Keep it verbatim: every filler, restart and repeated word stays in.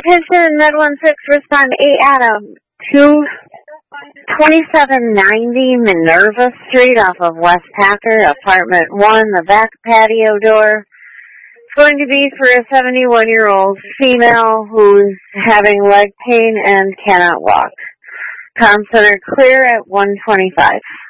Attention, Med one six, respond eight Adam, two twenty-seven ninety Minerva Street off of West Packer, apartment one, the back patio door. It's going to be for a seventy-one-year-old female who's having leg pain and cannot walk. Comm Center clear at one twenty-five.